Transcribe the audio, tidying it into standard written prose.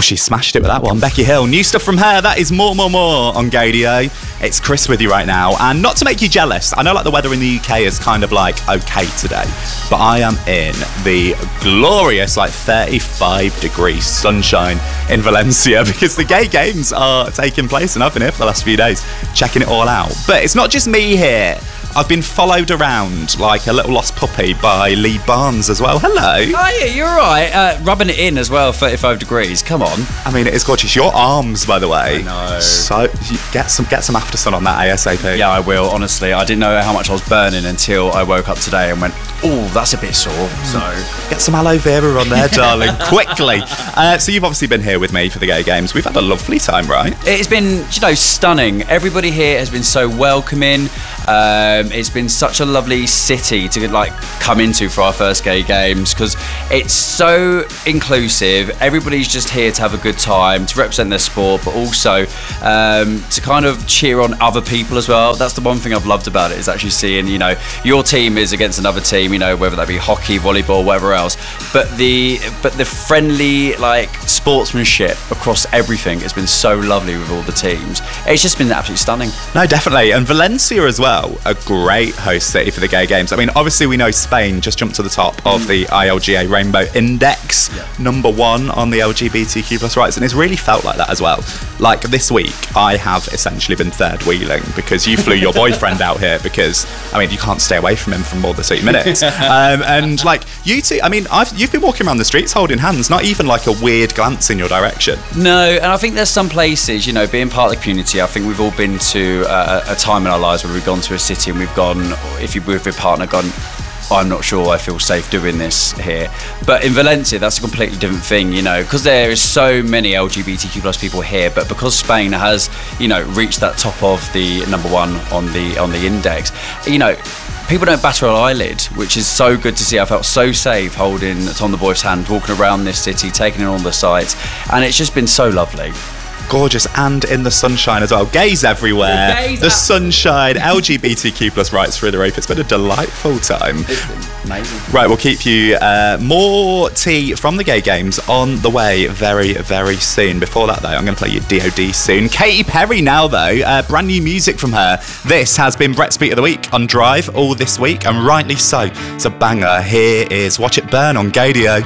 she smashed it with that one. Becky Hill, new stuff from her. That is more on Gadio. It's Chris with you right now. And not to make you jealous, I know like the weather in the UK is kind of like okay today, but I am in the glorious like 35 degrees sunshine in Valencia because the gay games are taking place and I've been here for the last few days checking it all out. But it's not just me here. I've been followed around like a little lost puppy by Lee Barnes as well. Hello. Hiya, you're right. Rubbing it in as well, 35 degrees. Come on. I mean, it is gorgeous. Your arms, by the way. I know. So you get some after sun on that ASAP. Yeah, I will, honestly. I didn't know how much I was burning until I woke up today and went, oh, that's a bit sore. So get some aloe vera on there, darling, quickly. So you've obviously been here with me for the gay games. We've had a lovely time, right? It's been, stunning. Everybody here has been so welcoming. It's been such a lovely city to come into for our first gay games because it's so inclusive. Everybody's just here to have a good time, to represent their sport, but also to kind of cheer on other people as well. That's the one thing I've loved about it, is actually seeing, your team is against another team, whether that be hockey, volleyball, whatever else. But the friendly sportsmanship across everything has been so lovely with all the teams. It's just been absolutely stunning. No, definitely. And Valencia as well, a great host city for the gay games. I mean, obviously we know Spain just jumped to the top of the ILGA Rainbow Index, number 1 on the LGBTQ plus rights, and it's really felt like that as well. Like this week, I have essentially been third wheeling because you flew your boyfriend out here because, I mean, you can't stay away from him for more than 2 minutes. And like you two, I mean, you've been walking around the streets holding hands, not even like a weird glance in your direction. No, and I think there's some places, being part of the community, I think we've all been to a time in our lives where we've gone to a city and we've gone, if you're with your partner, gone, I'm not sure I feel safe doing this here. But in Valencia, that's a completely different thing, because there is so many LGBTQ plus people here, but because Spain has, reached that top of the number 1 on the index, people don't batter an eyelid, which is so good to see. I felt so safe holding Tom the Boy's hand, walking around this city, taking in all the sights, and it's just been so lovely. Gorgeous, and in the sunshine as well. Gays everywhere. The sunshine, LGBTQ plus rights through the roof. It's been a delightful time. It's been amazing. Right, we'll keep you more tea from the gay games on the way very, very soon. Before that, though, I'm going to play you DOD soon. Katy Perry now, though. Brand new music from her. This has been Brett's Beat of the Week on Drive all this week, and rightly so. It's a banger. Here is Watch It Burn on Gadio.